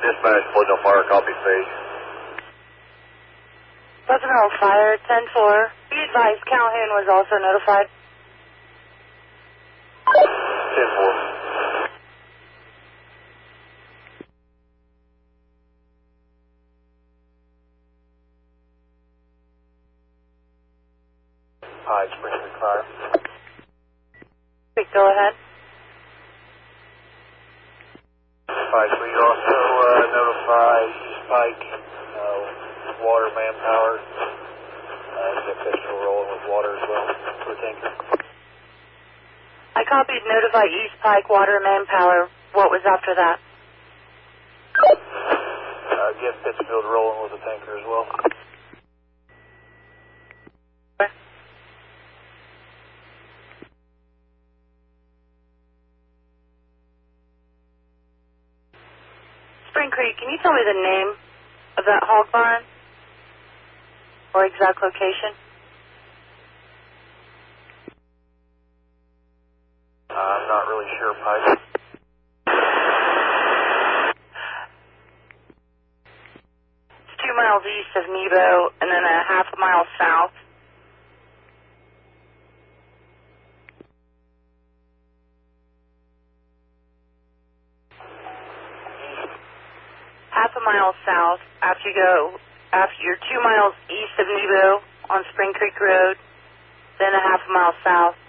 Dispatch, Pleasant Fire, copy phase. Pleasant Fire, 10-4. Be advised, Calhoun was also notified. 10-4. Hi, Spring Creek Fire. Go ahead. Hi, so you also notify East Pike, water manpower. Get pistol rolling with water as well for the tanker. I copied notify East Pike Water Manpower. What was after that? Get Pittsfield rolling with the tanker as well. Spring Creek, can you tell me the name of that hog barn? Or exact location? I'm not really sure, Pike. It's 2 miles east of Nebo and then a half a mile south. Half a mile south after you're 2 miles east of Nebo on Spring Creek Road, then a half a mile south.